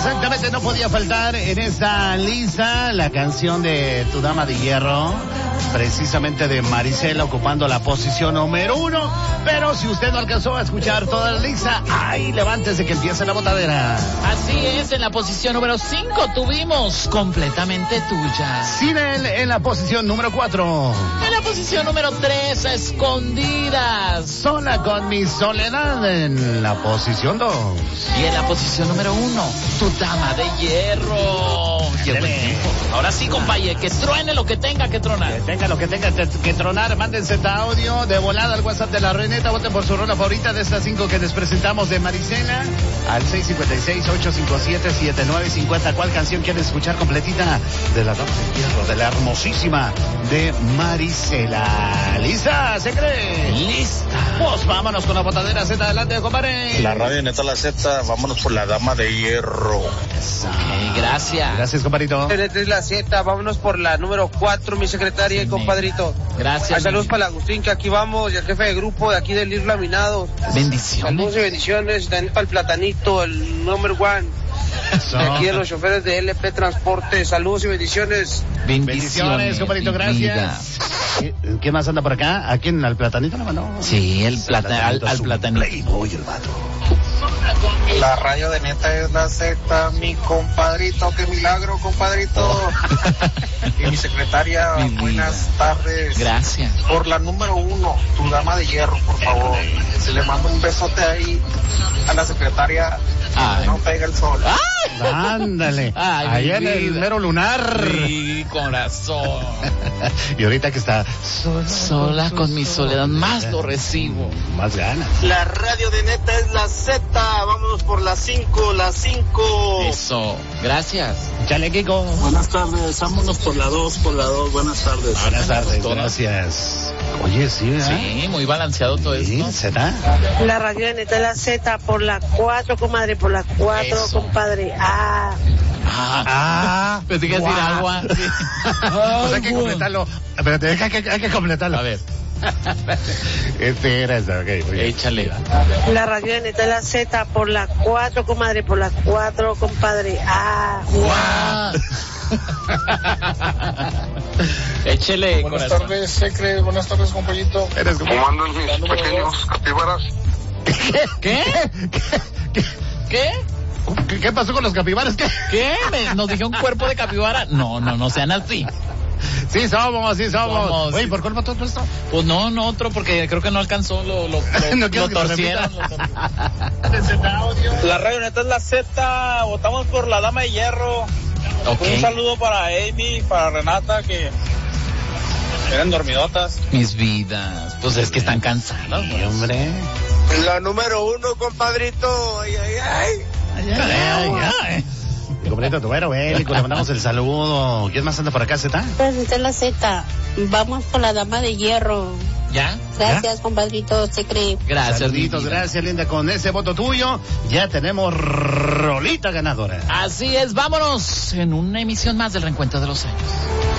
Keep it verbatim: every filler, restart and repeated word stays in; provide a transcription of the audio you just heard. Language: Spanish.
Exactamente, no podía faltar en esta lista la canción de Tu Dama de Hierro, precisamente de Marisela, ocupando la posición número uno. Pero si usted no alcanzó a escuchar toda la lista, ¡ay, levántese que empiece la botadera! Así es, en la posición número cinco tuvimos Completamente Tuya. Sinel en la posición número cuatro. En la posición número tres, Escondidas. Sola con mi soledad en la posición dos. Y en la posición número uno, Tu Dama de Hierro. Y el buen tiempo. Ahora sí, compañe, que truene lo que tenga que tronar. Que tenga lo que tenga que tronar, mándense este audio de volada al WhatsApp de la Reneta, voten por su rola favorita de estas cinco que les presentamos de Marisela, al seis cinco seis, ocho cinco siete, siete nueve cinco cero. ¿Cuál canción quieres escuchar completita de la Dama de Hierro, de la hermosísima de Marisela? ¿Lista? ¿Se cree? Lista. Pues vámonos con la botadera Z, adelante, compadre. La radio neta la Z, vámonos por la Dama de Hierro. Okay, gracias. Gracias, compadrito. Es la Z, vámonos por la número cuatro, mi secretaria y compadrito. Gracias. Saludos para Agustín, que aquí vamos, y el jefe de grupo de aquí del Lir Laminados. Bendiciones. Saludos y bendiciones, también para el Platanito, el number one. Eso. De aquí de los choferes de L P Transporte, saludos y bendiciones. Bendiciones, Bendiciones, compadrito, gracias. ¿Qué, ¿Qué más anda por acá? ¿A quién? ¿Al Platanito? No, no. Sí, el plata, al, al Platanito. Playboy, el vato. La radio de neta es la Z, mi compadrito, qué milagro, compadrito. Y mi secretaria, Mi buenas vida. tardes. Gracias. Por la número uno, Tu Dama de Hierro, por favor. Se le mando un besote ahí a la secretaria. Ay. No pega el sol. ¡Ay! Ándale. Ay, ahí mi en el vida. mero lunar. Sí, corazón. Y ahorita que está sola, Sola con mi soledad, más lo recibo. Más ganas. La radio de neta es la Z, vámonos por la cinco, la cinco. Eso. Gracias. Chale, Kiko. Buenas tardes, vámonos por la dos, por la dos, buenas tardes. Buenas tardes, Todas. gracias. Oye, sí, ¿verdad? Sí, muy balanceado todo Sí, esto. ¿será? La radio de neta es la Z, por la cuatro, comadre, por la cuatro, Eso. compadre. Ah, Ah, Ah, pensé que iba a decir guau. agua. Sí. Pues hay que completarlo. Espérate, hay que, hay que completarlo. A ver, Este era eso, ok. Muy bien. échale. la radio de neta es la Z, por la cuatro, comadre, por la cuatro, compadre. Ah, ¡Guau! Échele, Buenas corazón. tardes, Secre, buenas tardes, compañito. Eres como... ¿Cómo andan mis pequeños capibaras? ¿Qué? ¿Qué? ¿Qué, qué pasó con los capibaras? ¿Qué? ¿Qué? ¿Me- ¿Nos dijeron cuerpo de capibara? No, no, no sean así. Sí somos, sí somos. Somos, Oye, sí. ¿por cuál mató todo esto? Pues no, no otro, porque creo que no alcanzó, lo, lo, lo, No quiero lo que se torcieron. repita. lo torcieron. La radio neta es la Z, votamos por la Dama de Hierro. Ok. Un saludo para Amy, para Renata, que eran dormidotas. Mis vidas, pues es que están cansados. Sí, hombre. La número uno, compadrito. Ay, ay, ay. Ay, ay, ay. Mi compadrito Tubero, Bélico, le mandamos el saludo. ¿Quién más anda por acá, Zeta? la Z es la Z, vamos por la Dama de Hierro. ¿Ya? Gracias, compadrito, se cree. Gracias, Saluditos, mi vida. gracias, linda. Con ese voto tuyo, ya tenemos rolita ganadora. Así es, vámonos en una emisión más del Reencuentro de los Años.